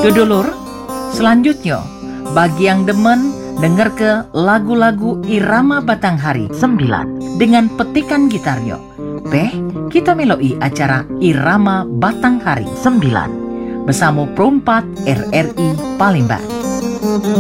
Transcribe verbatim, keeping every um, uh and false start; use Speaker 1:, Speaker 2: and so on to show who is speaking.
Speaker 1: Dodolur, selanjutnya bagi yang demen denger ke lagu-lagu irama Batanghari sembilan dengan petikan gitarnya. Beh, kita meloi acara irama Batanghari sembilan bersama Perompat R R I Palembang.